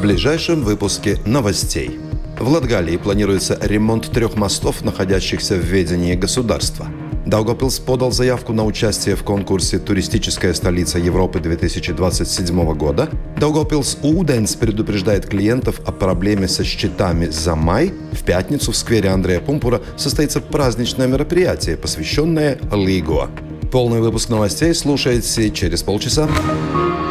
ближайшем выпуске новостей. В Латгалии планируется ремонт 3 мостов, находящихся в ведении государства. Даугавпилс подал заявку на участие в конкурсе «Туристическая столица Европы 2027 года». Даугавпилс Ūdens предупреждает клиентов о проблеме со счетами за май. В пятницу в сквере Андрея Пумпура состоится праздничное мероприятие, посвященное Лиго. Полный выпуск новостей слушайте через полчаса.